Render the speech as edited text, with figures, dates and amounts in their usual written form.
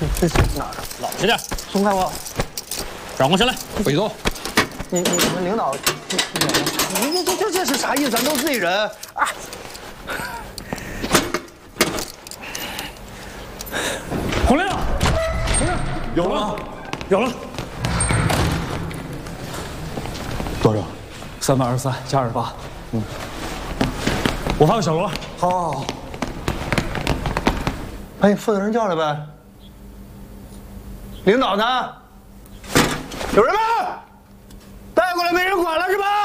这是哪儿？ 老实点， 松开我！ 转过身来，别动。 你们领导，这是啥意思？咱都自己人啊！ 洪亮，有了，有了。 多少 ？323加28。我发个小罗。 好。把你负责人叫来呗。领导呢？有人吗？带过来没人管了是吧？